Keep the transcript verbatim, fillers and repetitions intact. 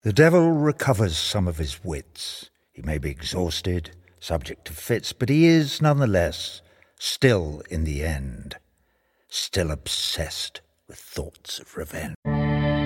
The devil recovers some of his wits. He may be exhausted, subject to fits, but he is, nonetheless, still, in the end, still obsessed with thoughts of revenge.